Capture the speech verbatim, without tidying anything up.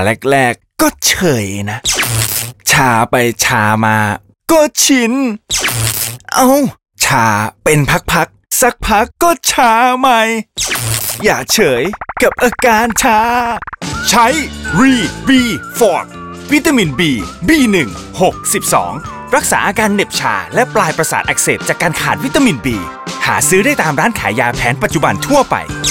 แรกๆก็เฉยนะชาไปชามาก็ชินเอาชาเป็นพักๆสักพักก็ชาใหม่อย่าเฉยกับอาการชาใช้รีบีฟอร์ดวิตามิน B บี หนึ่ง หก สิบสอง รักษาอาการเหน็บชาและปลายประสาทอักเสบจากการขาดวิตามิน B หาซื้อได้ตามร้านขายยาแผนปัจจุบันทั่วไป